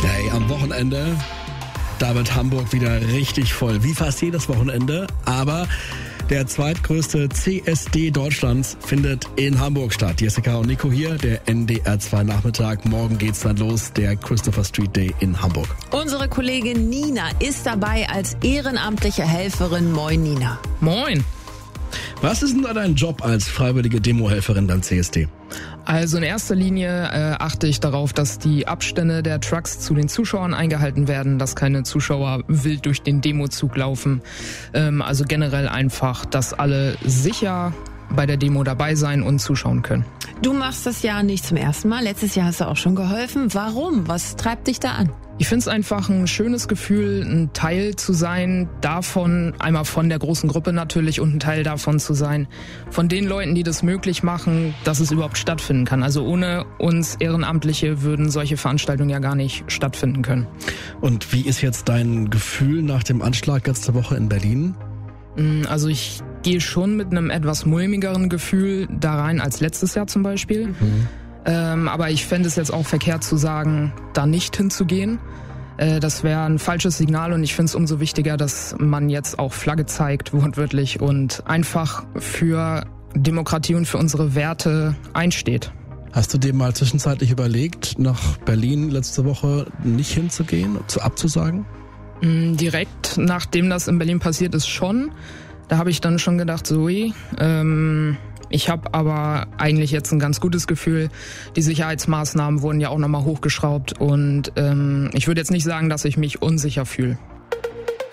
Hey, am Wochenende, da wird Hamburg wieder richtig voll. Wie fast jedes Wochenende. Aber der zweitgrößte CSD Deutschlands findet in Hamburg statt. Jessica und Nico hier, der NDR 2 Nachmittag. Morgen geht's dann los, der Christopher Street Day in Hamburg. Unsere Kollegin Nina ist dabei als ehrenamtliche Helferin. Moin, Nina. Moin. Was ist denn da dein Job als freiwillige Demohelferin beim CSD? Also in erster Linie achte ich darauf, dass die Abstände der Trucks zu den Zuschauern eingehalten werden, dass keine Zuschauer wild durch den Demozug laufen. Also generell einfach, dass alle sicher bei der Demo dabei sein und zuschauen können. Du machst das ja nicht zum ersten Mal. Letztes Jahr hast du auch schon geholfen. Warum? Was treibt dich da an? Ich finde es einfach ein schönes Gefühl, ein Teil zu sein davon, einmal von der großen Gruppe natürlich und ein Teil davon zu sein, von den Leuten, die das möglich machen, dass es überhaupt stattfinden kann. Also ohne uns Ehrenamtliche würden solche Veranstaltungen ja gar nicht stattfinden können. Und wie ist jetzt dein Gefühl nach dem Anschlag letzte Woche in Berlin? Also ich gehe schon mit einem etwas mulmigeren Gefühl da rein als letztes Jahr zum Beispiel. Aber ich fände es jetzt auch verkehrt zu sagen, da nicht hinzugehen. Das wäre ein falsches Signal und ich finde es umso wichtiger, dass man jetzt auch Flagge zeigt, wortwörtlich, und einfach für Demokratie und für unsere Werte einsteht. Hast du dir mal zwischenzeitlich überlegt, nach Berlin letzte Woche nicht hinzugehen, abzusagen? Direkt nachdem das in Berlin passiert ist schon. Da habe ich dann schon gedacht, so, ich habe aber eigentlich jetzt ein ganz gutes Gefühl. Die Sicherheitsmaßnahmen wurden ja auch nochmal hochgeschraubt und ich würde jetzt nicht sagen, dass ich mich unsicher fühle.